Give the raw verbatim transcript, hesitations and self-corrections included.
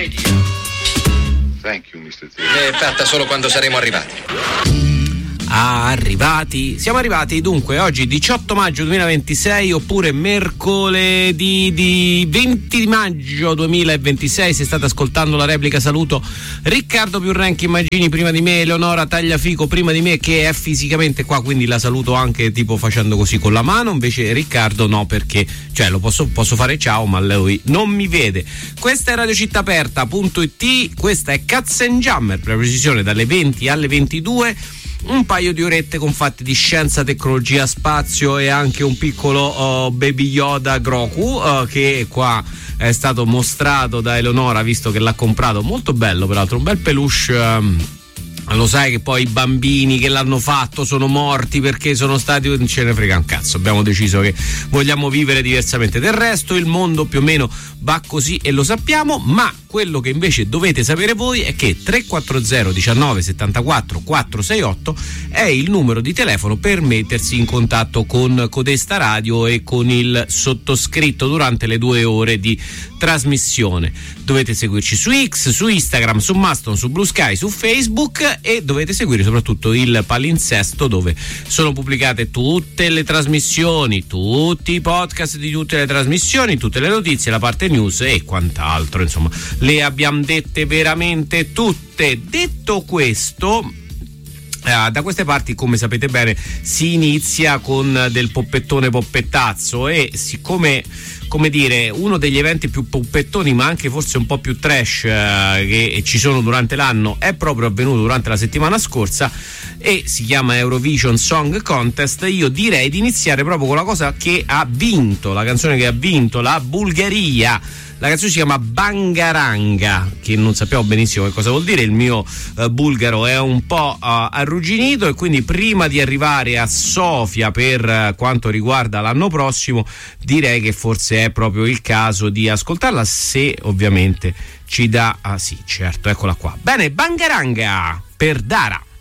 radio. Thank you, mister T. È fatta solo quando saremo arrivati. Arrivati, siamo arrivati dunque oggi diciotto maggio duemilaventisei, oppure mercoledì di venti maggio duemilaventisei. Se state ascoltando la replica, saluto Riccardo Piurrenchi Immagini prima di me, Eleonora Tagliafico prima di me, che è fisicamente qua, quindi la saluto anche tipo facendo così con la mano. Invece Riccardo no, perché cioè lo posso, posso fare ciao, ma lui non mi vede. Questa è radio città aperta punto it, questa è Katzenjammer, per precisione dalle venti alle ventidue. Un paio di orette con fatti di scienza, tecnologia, spazio e anche un piccolo uh, Baby Yoda Grogu uh, che qua è stato mostrato da Eleonora, visto che l'ha comprato. Molto bello, peraltro, un bel peluche. Um, lo sai che poi i bambini che l'hanno fatto sono morti perché sono stati, non ce ne frega un cazzo, abbiamo deciso che vogliamo vivere diversamente. Del resto il mondo più o meno va così e lo sappiamo, ma quello che invece dovete sapere voi è che tre quattro zero diciannove settantaquattro quattrocentosesantotto è il numero di telefono per mettersi in contatto con Codesta Radio e con il sottoscritto durante le due ore di trasmissione. Dovete seguirci su X, su Instagram, su Mastodon, su Blue Sky, su Facebook, e dovete seguire soprattutto il palinsesto, dove sono pubblicate tutte le trasmissioni, tutti i podcast di tutte le trasmissioni, tutte le notizie, la parte news e quant'altro. Insomma, le abbiamo dette veramente tutte. Detto questo, Uh, da queste parti, come sapete bene, si inizia con del poppettone poppettazzo, e siccome, come dire, uno degli eventi più poppettoni ma anche forse un po' più trash uh, che ci sono durante l'anno è proprio avvenuto durante la settimana scorsa e si chiama Eurovision Song Contest, io direi di iniziare proprio con la cosa che ha vinto, la canzone che ha vinto, la Bulgaria. La canzone si chiama Bangaranga, che non sappiamo benissimo che cosa vuol dire. Il mio uh, bulgaro è un po' uh, arrugginito, e quindi prima di arrivare a Sofia per uh, quanto riguarda l'anno prossimo, direi che forse è proprio il caso di ascoltarla, se ovviamente ci dà... Ah sì, certo, eccola qua. Bene, Bangaranga per Dara.